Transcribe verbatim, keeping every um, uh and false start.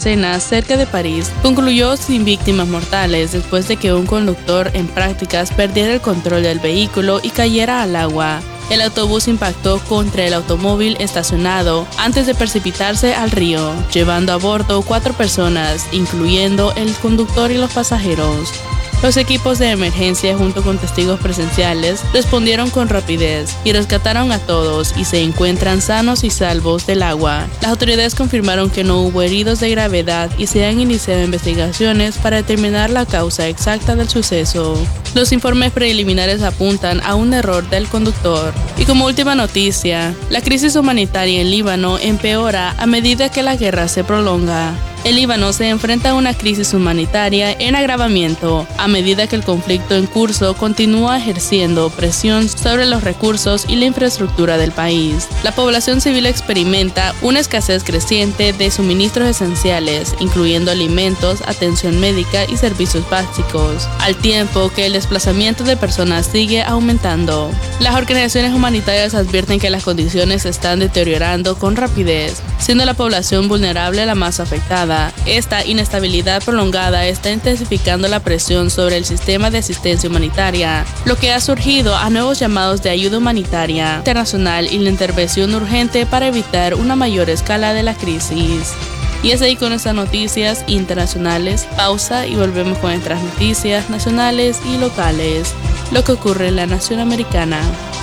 Cesena, cerca de París, concluyó sin víctimas mortales después de que un conductor en prácticas perdiera el control del vehículo y cayera al agua. El autobús impactó contra el automóvil estacionado antes de precipitarse al río, llevando a bordo cuatro personas, incluyendo el conductor y los pasajeros. Los equipos de emergencia, junto con testigos presenciales, respondieron con rapidez y rescataron a todos y se encuentran sanos y salvos del agua. Las autoridades confirmaron que no hubo heridos de gravedad y se han iniciado investigaciones para determinar la causa exacta del suceso. Los informes preliminares apuntan a un error del conductor. Y como última noticia, la crisis humanitaria en Líbano empeora a medida que la guerra se prolonga. El Líbano se enfrenta a una crisis humanitaria en agravamiento a medida que el conflicto en curso continúa ejerciendo presión sobre los recursos y la infraestructura del país. La población civil experimenta una escasez creciente de suministros esenciales, incluyendo alimentos, atención médica y servicios básicos, al tiempo que el desplazamiento de personas sigue aumentando. Las organizaciones humanitarias advierten que las condiciones se están deteriorando con rapidez, siendo la población vulnerable la más afectada. Esta inestabilidad prolongada está intensificando la presión sobre el sistema de asistencia humanitaria, lo que ha surgido a nuevos llamados de ayuda humanitaria internacional y la intervención urgente para evitar una mayor escala de la crisis. Y es ahí con estas noticias internacionales. Pausa y volvemos con nuestras noticias nacionales y locales, lo que ocurre en la nación americana.